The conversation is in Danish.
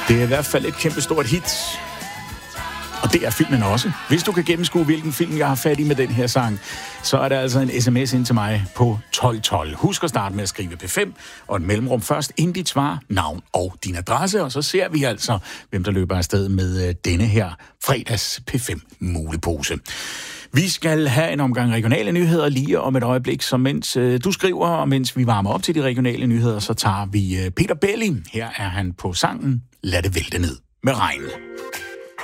Det er i hvert fald et kæmpestort hit. Og det er filmen også. Hvis du kan gennemskue, hvilken film jeg har fat i med den her sang, så er der altså en sms ind til mig på 1212. Husk at starte med at skrive P5 og et mellemrum først, inden dit svar, navn og din adresse, og så ser vi altså, hvem der løber afsted med denne her fredags P5-mulepose. Vi skal have en omgang regionale nyheder lige om et øjeblik, så mens du skriver, og mens vi varmer op til de regionale nyheder, så tager vi Peter Belli. Her er han på sangen Lad det vælte ned med regn.